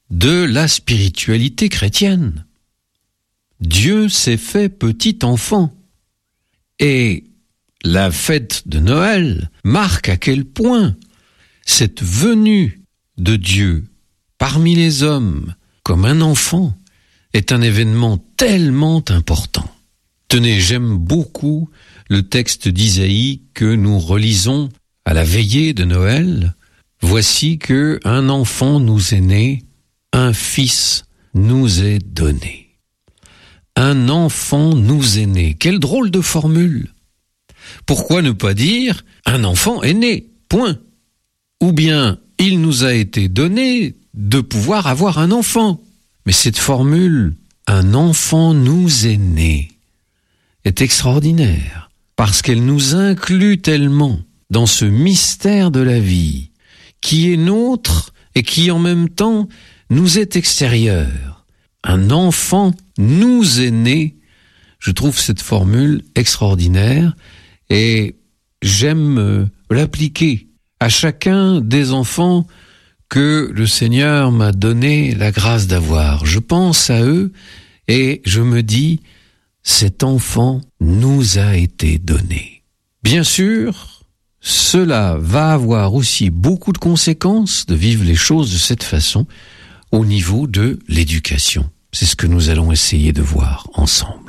de la spiritualité chrétienne. Dieu s'est fait petit enfant. Et la fête de Noël marque à quel point cette venue de Dieu parmi les hommes comme un enfant est un événement tellement important. Tenez, j'aime beaucoup le texte d'Isaïe que nous relisons à la veillée de Noël. Voici que un enfant nous est né, un fils nous est donné. Un enfant nous est né. Quelle drôle de formule! Pourquoi ne pas dire un enfant est né, point? Ou bien il nous a été donné de pouvoir avoir un enfant. Mais cette formule, un enfant nous est né, est extraordinaire parce qu'elle nous inclut tellement dans ce mystère de la vie qui est nôtre et qui en même temps nous est extérieur. Un enfant nous est né. Je trouve cette formule extraordinaire et j'aime l'appliquer à chacun des enfants que le Seigneur m'a donné la grâce d'avoir. Je pense à eux et je me dis, cet enfant nous a été donné. Bien sûr, cela va avoir aussi beaucoup de conséquences de vivre les choses de cette façon au niveau de l'éducation. C'est ce que nous allons essayer de voir ensemble.